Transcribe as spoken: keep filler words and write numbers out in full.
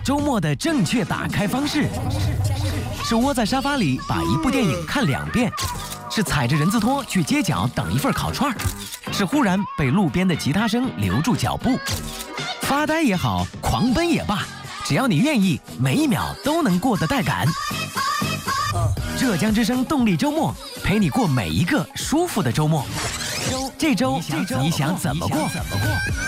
周末的正确打开方式，是窝在沙发里把一部电影看两遍，是踩着人字拖去街角等一份烤串儿，是忽然被路边的吉他声留住脚步。发呆也好，狂奔也罢，只要你愿意，每一秒都能过得带感。浙江之声动力周末，陪你过每一个舒服的周末。这周你想怎么过？